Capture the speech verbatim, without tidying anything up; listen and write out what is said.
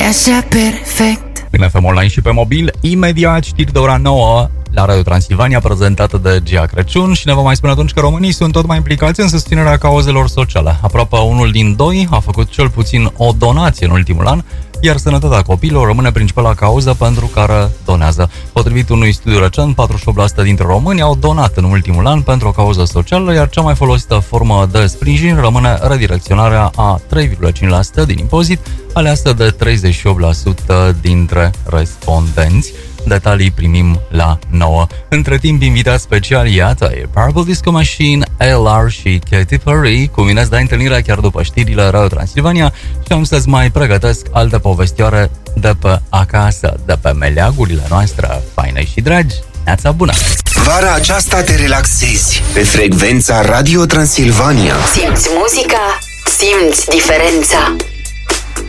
așa perfect. Prin F M Online și pe mobil, imediat știri de ora nouă la Radio Transilvania, prezentată de Gia Crăciun, și ne va mai spune atunci că românii sunt tot mai implicați în susținerea cauzelor sociale. Aproape unul din doi a făcut cel puțin o donație în ultimul an, iar sănătatea copiilor rămâne principala cauză pentru care donează. Potrivit unui studiu recent, patruzeci și opt la sută dintre români au donat în ultimul an pentru o cauză socială, iar cea mai folosită formă de sprijin rămâne redirecționarea a trei virgulă cinci la sută din impozit, aleasă de treizeci și opt la sută dintre respondenți. Detalii primim la nouă. Între timp, invitat special, iată, e Purple Disco Machine, L R și Katy Perry. Cu mine îți dai întâlnirea chiar după știrile Radio Transilvania și am să-ți mai pregătesc alte povestioare de pe acasă, de pe meleagurile noastre faine și dragi. Neața bună! Vara aceasta te relaxezi pe frecvența Radio Transilvania. Simți muzica, simți diferența.